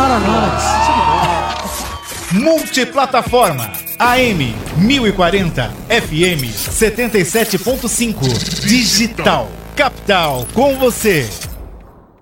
Multiplataforma AM 1040 FM 77.5 Digital Capital com você.